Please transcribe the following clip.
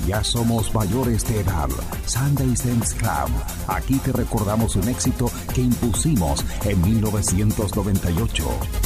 Ya somos mayores de edad. Sunday Dance Club. Aquí te recordamos un éxito que impusimos en 1998.